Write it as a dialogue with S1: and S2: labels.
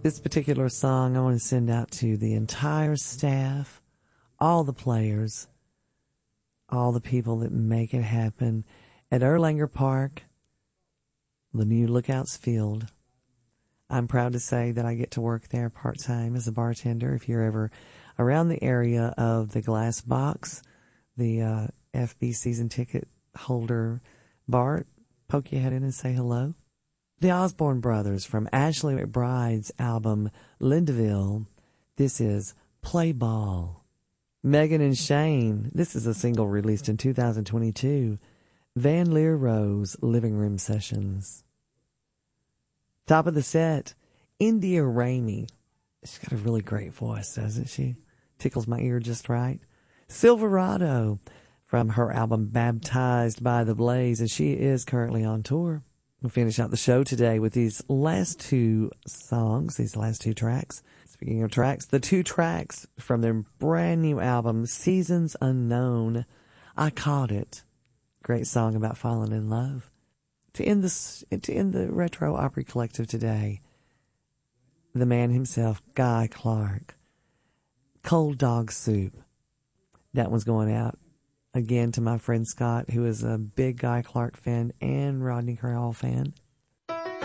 S1: This particular song I want to send out to the entire staff, all the players, all the people that make it happen at Erlanger Park, the new Lookouts Field. I'm proud to say that I get to work there part-time as a bartender. If you're ever around the area of the Glass Box, the FB season ticket holder bar, poke your head in and say hello. The Osborne Brothers from Ashley McBride's album Lindaville. This is Play Ball. Megan and Shane. This is a single released in 2022. Van Leer Rose Living Room Sessions. Top of the set, India Ramey. She's got a really great voice, doesn't she? Tickles my ear just right. Silverado from her album Baptized by the Blaze, and she is currently on tour. We'll finish out the show today with these last two songs, these last two tracks. Speaking of tracks, the two tracks from their brand new album, Seasons Unknown. I Caught It. Great song about falling in love. To end the Retro Opry Collective today, the man himself, Guy Clark. Cold Dog Soup. That one's going out again to my friend Scott, who is a big Guy Clark fan and Rodney Crowell fan.